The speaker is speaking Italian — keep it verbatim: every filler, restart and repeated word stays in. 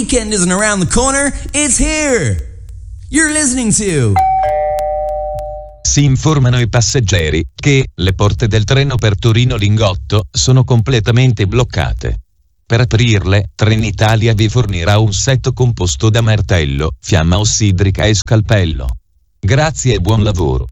weekend isn't around the corner, it's here. You're listening to... Si informano i passeggeri che le porte del treno per Torino Lingotto sono completamente bloccate. Per aprirle, Trenitalia vi fornirà un set composto da martello, fiamma ossidrica e scalpello. Grazie e buon lavoro.